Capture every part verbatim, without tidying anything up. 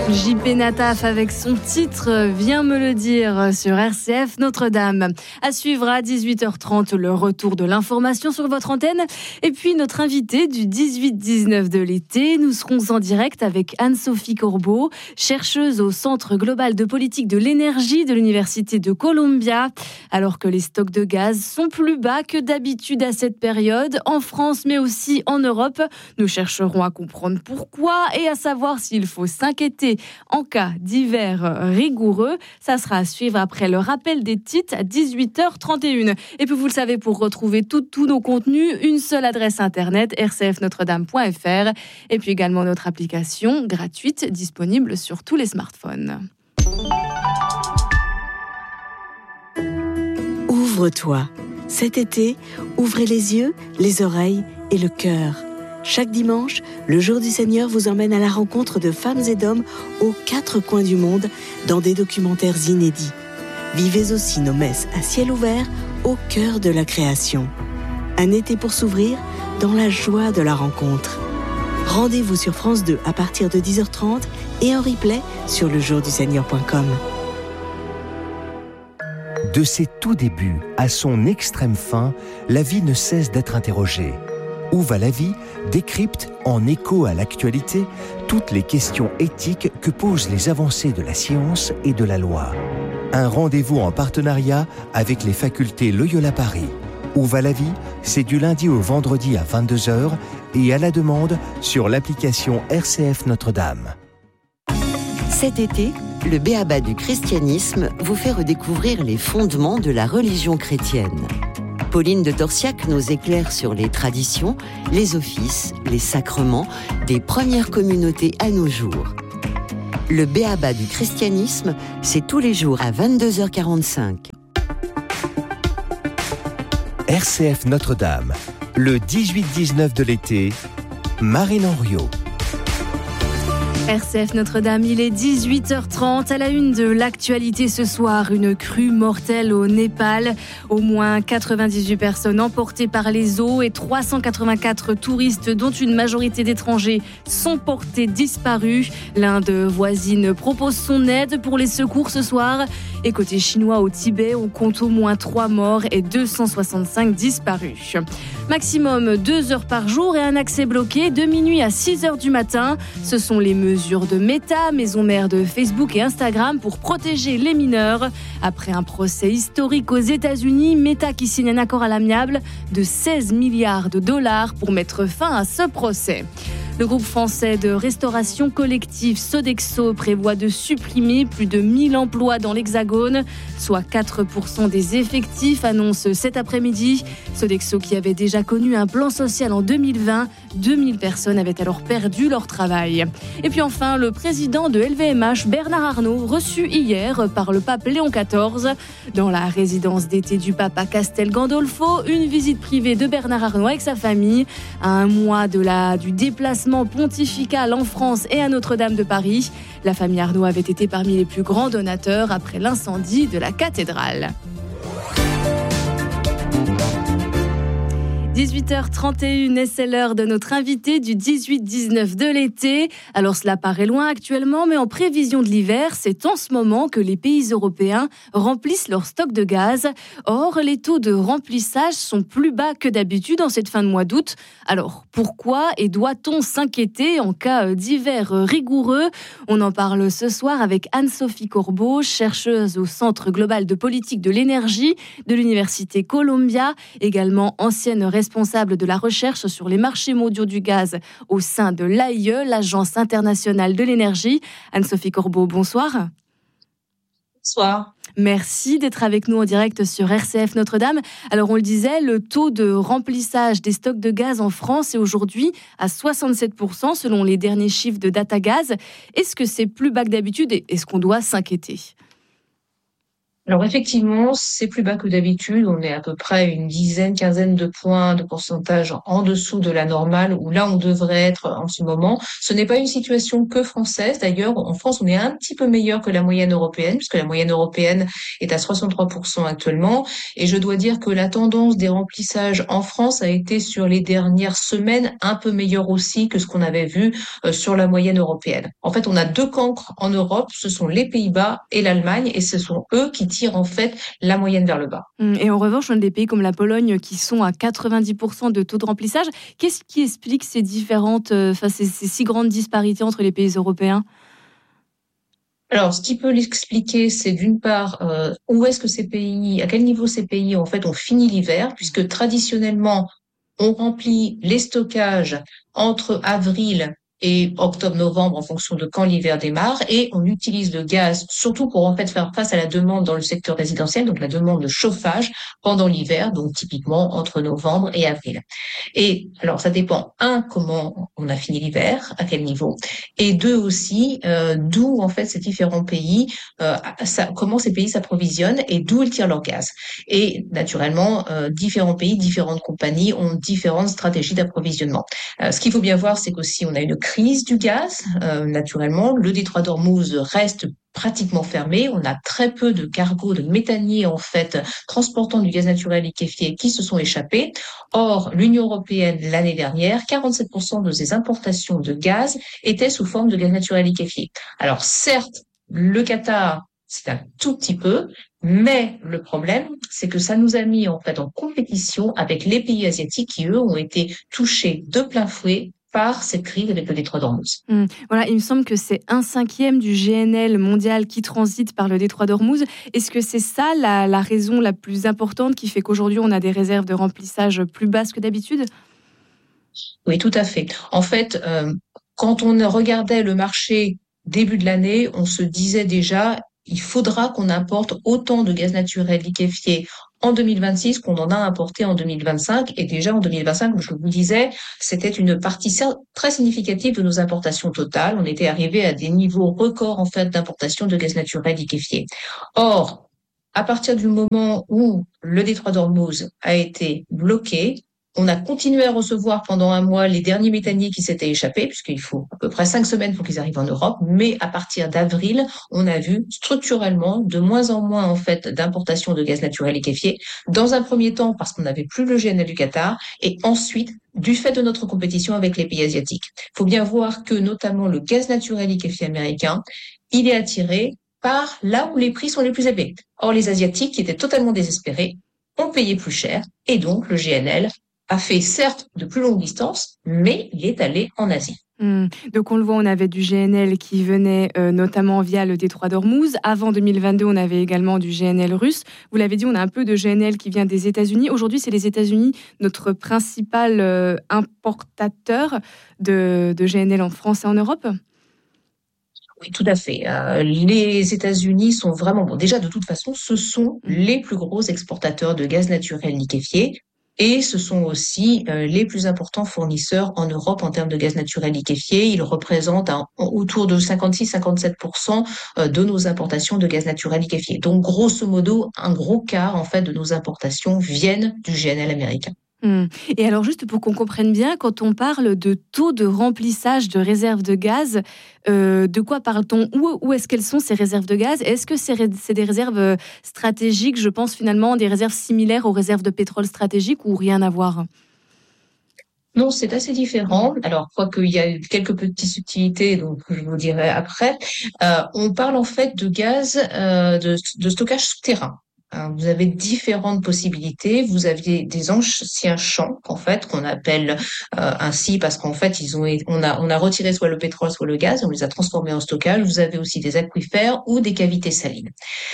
J P Nataf avec son titre « Viens me le dire » sur R C F Notre-Dame. À suivre à dix-huit heures trente le retour de l'information sur votre antenne. Et puis notre invité du dix-huit dix-neuf de l'été. Nous serons en direct avec Anne-Sophie Corbeau, chercheuse au Centre global de politique de l'énergie de l'Université de Columbia. Alors que les stocks de gaz sont plus bas que d'habitude à cette période, en France mais aussi en Europe, nous chercherons à comprendre pourquoi et à savoir s'il faut s'inquiéter en cas d'hiver rigoureux. Ça sera à suivre après le rappel des titres à dix-huit heures trente et une. Et puis vous le savez, pour retrouver tous nos contenus, une seule adresse internet, r c f notre dame point f r, et puis également notre application gratuite disponible sur tous les smartphones. Ouvre-toi. Cet été, ouvrez les yeux, les oreilles et le cœur. Chaque dimanche, le Jour du Seigneur vous emmène à la rencontre de femmes et d'hommes aux quatre coins du monde dans des documentaires inédits. Vivez aussi nos messes à ciel ouvert au cœur de la création. Un été pour s'ouvrir dans la joie de la rencontre. Rendez-vous sur France deux à partir de dix heures trente et en replay sur le jour du seigneur point com. De ses tout débuts à son extrême fin, la vie ne cesse d'être interrogée. Où va la vie décrypte, en écho à l'actualité, toutes les questions éthiques que posent les avancées de la science et de la loi. Un rendez-vous en partenariat avec les facultés Loyola Paris. Où va la vie ? C'est du lundi au vendredi à vingt-deux heures et à la demande sur l'application R C F Notre-Dame. Cet été, le B A B A du christianisme vous fait redécouvrir les fondements de la religion chrétienne. Pauline de Torsiac nous éclaire sur les traditions, les offices, les sacrements des premières communautés à nos jours. Le B A B A du christianisme, c'est tous les jours à vingt-deux heures quarante-cinq. R C F Notre-Dame, le dix-huit dix-neuf de l'été, Marine Henriot. R C F Notre-Dame, il est dix-huit heures trente. À la une de l'actualité ce soir, une crue mortelle au Népal. Au moins quatre-vingt-dix-huit personnes emportées par les eaux et trois cent quatre-vingt-quatre touristes, dont une majorité d'étrangers, sont portés disparus. L'Inde voisine propose son aide pour les secours ce soir. Et côté chinois, au Tibet, on compte au moins trois morts et deux cent soixante-cinq disparus. Maximum deux heures par jour et un accès bloqué de minuit à six heures du matin. Ce sont les mesures de Meta, maison mère de Facebook et Instagram, pour protéger les mineurs. Après un procès historique aux États-Unis, Meta qui signe un accord à l'amiable de seize milliards de dollars pour mettre fin à ce procès. Le groupe français de restauration collective Sodexo prévoit de supprimer plus de mille emplois dans l'Hexagone, soit quatre pour cent des effectifs, annonce cet après-midi. Sodexo qui avait déjà connu un plan social en deux mille vingt, deux mille personnes avaient alors perdu leur travail. Et puis enfin, le président de L V M H, Bernard Arnault, reçu hier par le pape Léon quatorze. Dans la résidence d'été du pape à Castel Gandolfo, une visite privée de Bernard Arnault avec sa famille, à un mois de la, du déplacement pontifical en France et à Notre-Dame de Paris. La famille Arnault avait été parmi les plus grands donateurs après l'incendie de la cathédrale. dix-huit heures trente et une, et c'est l'heure de notre invité du dix-huit dix-neuf de l'été. Alors cela paraît loin actuellement, mais en prévision de l'hiver, c'est en ce moment que les pays européens remplissent leurs stocks de gaz. Or, les taux de remplissage sont plus bas que d'habitude en cette fin de mois d'août. Alors, pourquoi et doit-on s'inquiéter en cas d'hiver rigoureux ? On en parle ce soir avec Anne-Sophie Corbeau, chercheuse au Centre global de politique de l'énergie de l'Université Columbia, également ancienne responsable responsable de la recherche sur les marchés mondiaux du gaz au sein de l'A I E, l'Agence internationale de l'énergie. Anne-Sophie Corbeau, bonsoir. Bonsoir. Merci d'être avec nous en direct sur R C F Notre-Dame. Alors on le disait, le taux de remplissage des stocks de gaz en France est aujourd'hui à soixante-sept pour cent selon les derniers chiffres de Data Gaz. Est-ce que c'est plus bas que d'habitude et est-ce qu'on doit s'inquiéter ? Alors effectivement, c'est plus bas que d'habitude. On est à peu près une dizaine, quinzaine de points de pourcentage en dessous de la normale, où là on devrait être en ce moment. Ce n'est pas une situation que française. D'ailleurs, en France, on est un petit peu meilleur que la moyenne européenne, puisque la moyenne européenne est à soixante-trois pour cent actuellement. Et je dois dire que la tendance des remplissages en France a été sur les dernières semaines un peu meilleure aussi que ce qu'on avait vu euh, sur la moyenne européenne. En fait, on a deux cancres en Europe, ce sont les Pays-Bas et l'Allemagne, et ce sont eux qui tirent en fait la moyenne vers le bas. Et en revanche, on a des pays comme la Pologne qui sont à quatre-vingt-dix pour cent de taux de remplissage. Qu'est-ce qui explique ces différentes, enfin ces, ces si grandes disparités entre les pays européens ? Alors, ce qui peut l'expliquer, c'est d'une part euh, où est-ce que ces pays, à quel niveau ces pays en fait ont fini l'hiver, puisque traditionnellement on remplit les stockages entre avril et octobre-novembre en fonction de quand l'hiver démarre, et on utilise le gaz surtout pour en fait faire face à la demande dans le secteur résidentiel, donc la demande de chauffage pendant l'hiver, donc typiquement entre novembre et avril. Et alors ça dépend, un, comment on a fini l'hiver, à quel niveau, et deux aussi, euh, d'où en fait ces différents pays, euh, ça, comment ces pays s'approvisionnent et d'où ils tirent leur gaz. Et naturellement, euh, différents pays, différentes compagnies ont différentes stratégies d'approvisionnement. Euh, ce qu'il faut bien voir, c'est qu'aussi on a une crise du gaz, euh, naturellement. Le détroit d'Ormuz reste pratiquement fermé. On a très peu de cargos de méthaniers, en fait, transportant du gaz naturel liquéfié qui se sont échappés. Or, l'Union européenne, l'année dernière, quarante-sept pour cent de ses importations de gaz étaient sous forme de gaz naturel liquéfié. Alors, certes, le Qatar, c'est un tout petit peu, mais le problème, c'est que ça nous a mis, en fait, en compétition avec les pays asiatiques qui, eux, ont été touchés de plein fouet par cette crise avec le détroit d'Ormuz. Mmh. Voilà, il me semble que c'est un cinquième du G N L mondial qui transite par le détroit d'Ormuz. Est-ce que c'est ça la, la raison la plus importante qui fait qu'aujourd'hui on a des réserves de remplissage plus basses que d'habitude ? Oui, tout à fait. En fait, euh, quand on regardait le marché début de l'année, on se disait déjà, il faudra qu'on importe autant de gaz naturel liquéfié en deux mille vingt-six qu'on en a importé en deux mille vingt-cinq. Et déjà en deux mille vingt-cinq, comme je vous disais, c'était une partie très significative de nos importations totales. On était arrivé à des niveaux records en fait d'importation de gaz naturel liquéfié. Or, à partir du moment où le détroit d'Ormuz a été bloqué, on a continué à recevoir pendant un mois les derniers méthaniers qui s'étaient échappés, puisqu'il faut à peu près cinq semaines pour qu'ils arrivent en Europe. Mais à partir d'avril, on a vu structurellement de moins en moins en fait d'importation de gaz naturel liquéfié. Dans un premier temps, parce qu'on n'avait plus le G N L du Qatar, et ensuite du fait de notre compétition avec les pays asiatiques. Il faut bien voir que notamment le gaz naturel liquéfié américain, il est attiré par là où les prix sont les plus élevés. Or, les Asiatiques, qui étaient totalement désespérés, ont payé plus cher, et donc le G N L a fait certes de plus longues distances, mais il est allé en Asie. Mmh. Donc on le voit, on avait du G N L qui venait euh, notamment via le détroit d'Ormuz. Avant deux mille vingt-deux, on avait également du G N L russe. Vous l'avez dit, on a un peu de G N L qui vient des États-Unis. Aujourd'hui, c'est les États-Unis, notre principal euh, importateur de, de G N L en France et en Europe. Oui, tout à fait. Euh, les États-Unis sont vraiment, bon, déjà de toute façon, ce sont les plus gros exportateurs de gaz naturel liquéfié. Et ce sont aussi euh, les plus importants fournisseurs en Europe en termes de gaz naturel liquéfié. Ils représentent un, autour de cinquante-six à cinquante-sept pour cent de nos importations de gaz naturel liquéfié. Donc, grosso modo, un gros quart en fait de nos importations viennent du G N L américain. Mmh. Et alors, juste pour qu'on comprenne bien, quand on parle de taux de remplissage de réserves de gaz, euh, de quoi parle-t-on ? Où, où est-ce qu'elles sont ces réserves de gaz ? Est-ce que c'est, c'est des réserves stratégiques, je pense finalement des réserves similaires aux réserves de pétrole stratégiques ou rien à voir ? Non, c'est assez différent. Alors, quoiqu'il y a quelques petites subtilités, donc je vous dirai après. Euh, on parle en fait de gaz euh, de, de stockage souterrain. Vous avez différentes possibilités. Vous aviez des anciens champs, en fait, qu'on appelle euh, ainsi parce qu'en fait, ils ont, on a, on a retiré soit le pétrole, soit le gaz, on les a transformés en stockage. Vous avez aussi des aquifères ou des cavités salines.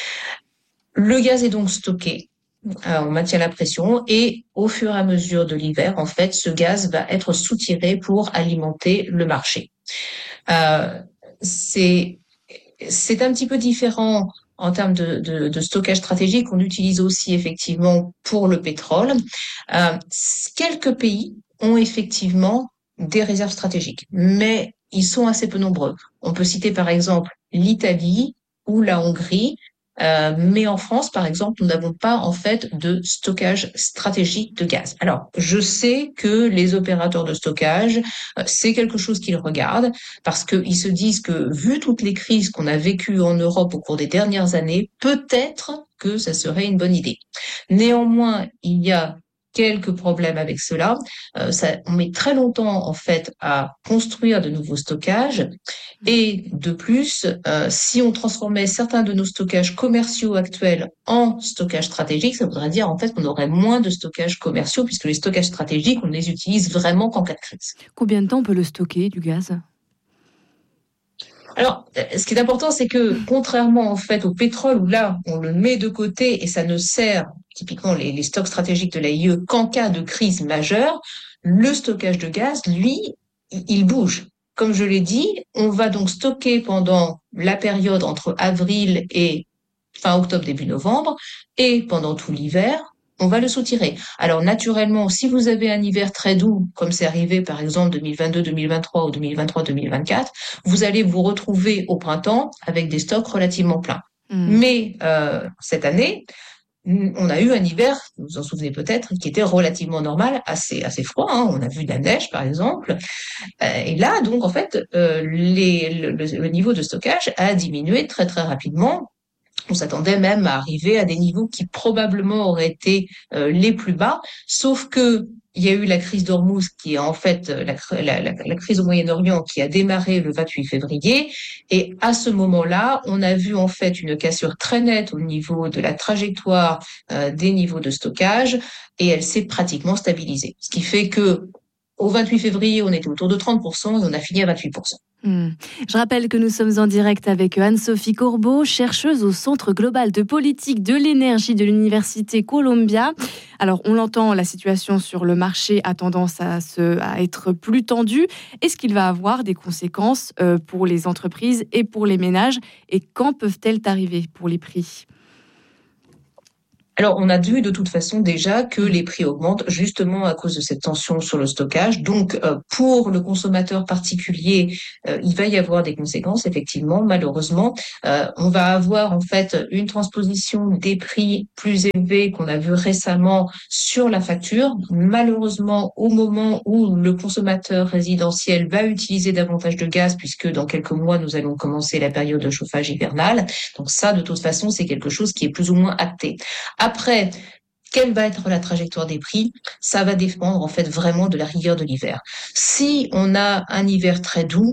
Le gaz est donc stocké. Euh, on maintient la pression et au fur et à mesure de l'hiver, en fait, ce gaz va être soutiré pour alimenter le marché. Euh, c'est, c'est un petit peu différent en termes de, de, de stockage stratégique. On utilise aussi effectivement pour le pétrole. Euh, quelques pays ont effectivement des réserves stratégiques, mais ils sont assez peu nombreux. On peut citer par exemple l'Italie ou la Hongrie. Euh, mais en France, par exemple, nous n'avons pas en fait de stockage stratégique de gaz. Alors, je sais que les opérateurs de stockage, euh, c'est quelque chose qu'ils regardent parce qu'ils se disent que vu toutes les crises qu'on a vécues en Europe au cours des dernières années, peut-être que ça serait une bonne idée. Néanmoins, il y a quelques problèmes avec cela. Euh, ça, on met très longtemps en fait à construire de nouveaux stockages. Et de plus, euh, si on transformait certains de nos stockages commerciaux actuels en stockages stratégiques, ça voudrait dire en fait qu'on aurait moins de stockages commerciaux puisque les stockages stratégiques, on les utilise vraiment qu'en cas de crise. Combien de temps on peut le stocker, du gaz ? Alors, ce qui est important, c'est que contrairement en fait au pétrole où là, on le met de côté et ça ne sert typiquement les, les stocks stratégiques de l'A I E qu'en cas de crise majeure, le stockage de gaz, lui, il bouge. Comme je l'ai dit, on va donc stocker pendant la période entre avril et fin octobre, début novembre, et pendant tout l'hiver, on va le soutirer. Alors naturellement, si vous avez un hiver très doux, comme c'est arrivé par exemple deux mille vingt-deux deux mille vingt-trois ou deux mille vingt-trois deux mille vingt-quatre, vous allez vous retrouver au printemps avec des stocks relativement pleins. Mmh. Mais euh, cette année, on a eu un hiver, vous vous en souvenez peut-être, qui était relativement normal, assez assez froid. Hein. On a vu de la neige, par exemple. Euh, et là, donc, en fait, euh, les, le, le niveau de stockage a diminué très très rapidement. On s'attendait même à arriver à des niveaux qui probablement auraient été euh, les plus bas, sauf que il y a eu la crise d'Ormuz qui est en fait la, la, la, la crise au Moyen-Orient qui a démarré le vingt-huit février. Et à ce moment-là, on a vu en fait une cassure très nette au niveau de la trajectoire euh, des niveaux de stockage et elle s'est pratiquement stabilisée. Ce qui fait que au vingt-huit février, on était autour de trente pour cent et on a fini à vingt-huit pour cent. Mmh. Je rappelle que nous sommes en direct avec Anne-Sophie Corbeau, chercheuse au Centre global de politique de l'énergie de l'Université Columbia. Alors, on l'entend, la situation sur le marché a tendance à, se, à être plus tendue. Est-ce qu'il va avoir des conséquences euh, pour les entreprises et pour les ménages ? Et quand peuvent-elles arriver pour les prix ? Alors, on a vu de toute façon déjà que les prix augmentent justement à cause de cette tension sur le stockage. Donc, euh, pour le consommateur particulier, euh, il va y avoir des conséquences, effectivement, malheureusement. Euh, on va avoir en fait une transposition des prix plus élevés qu'on a vu récemment sur la facture. Malheureusement, au moment où le consommateur résidentiel va utiliser davantage de gaz, puisque dans quelques mois, nous allons commencer la période de chauffage hivernal. Donc ça, de toute façon, c'est quelque chose qui est plus ou moins acté. Après, quelle va être la trajectoire des prix ? Ça va dépendre en fait vraiment de la rigueur de l'hiver. Si on a un hiver très doux,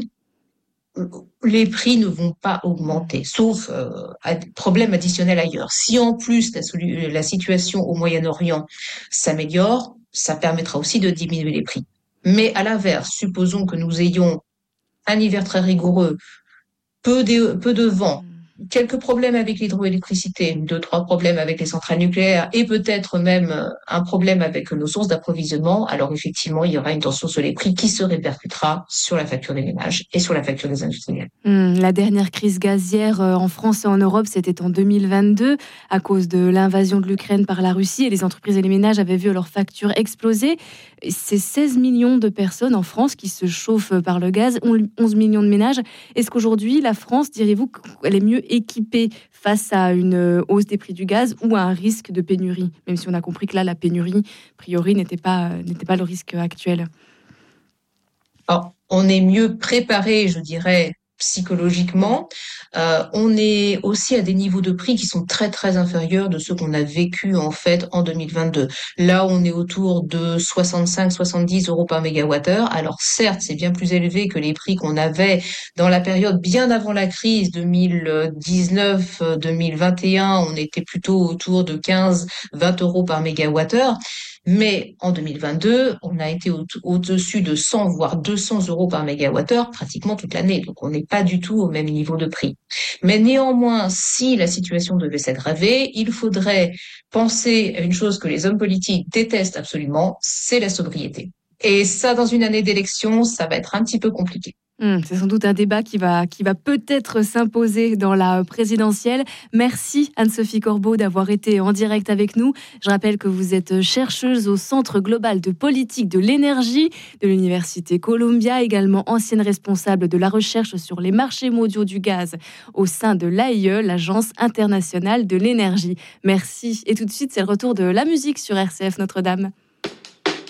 les prix ne vont pas augmenter, sauf euh, problème additionnel ailleurs. Si en plus la, la situation au Moyen-Orient s'améliore, ça permettra aussi de diminuer les prix. Mais à l'inverse, supposons que nous ayons un hiver très rigoureux, peu de, peu de vent, quelques problèmes avec l'hydroélectricité, deux, trois problèmes avec les centrales nucléaires et peut-être même un problème avec nos sources d'approvisionnement, alors effectivement, il y aura une tension sur les prix qui se répercutera sur la facture des ménages et sur la facture des industriels. Mmh, la dernière crise gazière en France et en Europe, c'était en deux mille vingt-deux à cause de l'invasion de l'Ukraine par la Russie et les entreprises et les ménages avaient vu leurs factures exploser. C'est seize millions de personnes en France qui se chauffent par le gaz, onze millions de ménages. Est-ce qu'aujourd'hui, la France, diriez-vous qu'elle est mieux équipée face à une hausse des prix du gaz ou à un risque de pénurie ? Même si on a compris que là, la pénurie, a priori, n'était pas, n'était pas le risque actuel. Alors, on est mieux préparé, je dirais, psychologiquement. Euh, on est aussi à des niveaux de prix qui sont très très inférieurs de ceux qu'on a vécu en fait en deux mille vingt-deux. Là, on est autour de soixante-cinq à soixante-dix euros par mégawattheure. Alors certes, c'est bien plus élevé que les prix qu'on avait dans la période bien avant la crise deux mille dix-neuf deux mille vingt et un. On était plutôt autour de quinze à vingt euros par mégawattheure. Mais en deux mille vingt-deux, on a été au- au-dessus de cent, voire deux cents euros par mégawattheure pratiquement toute l'année. Donc, on n'est pas du tout au même niveau de prix. Mais néanmoins, si la situation devait s'aggraver, il faudrait penser à une chose que les hommes politiques détestent absolument, c'est la sobriété. Et ça, dans une année d'élection, ça va être un petit peu compliqué. Mmh, c'est sans doute un débat qui va, qui va peut-être s'imposer dans la présidentielle. Merci Anne-Sophie Corbeau d'avoir été en direct avec nous. Je rappelle que vous êtes chercheuse au Centre global de politique de l'énergie de l'Université Columbia, également ancienne responsable de la recherche sur les marchés mondiaux du gaz au sein de l'A I E, l'Agence internationale de l'énergie. Merci. Et tout de suite, c'est le retour de la musique sur R C F Notre-Dame.